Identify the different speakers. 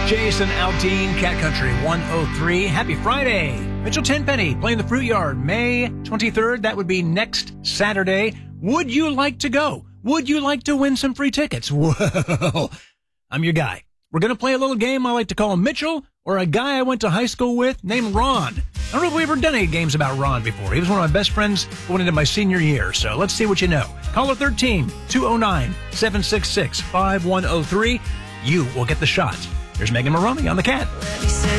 Speaker 1: Jason Aldean, Cat Country 103. Happy Friday. Mitchell Tenpenny playing the Fruit Yard May 23rd. That would be next Saturday. Would you like to go? Would you like to win some free tickets? Well, I'm your guy. We're going to play a little game I like to call Mitchell, or a guy I went to high school with named Ron. I don't know if we've ever done any games about Ron before. He was one of my best friends going into my senior year, so let's see what you know. Caller 13-209-766-5103. You will get the shot. Here's Megan Maroney on the Cat.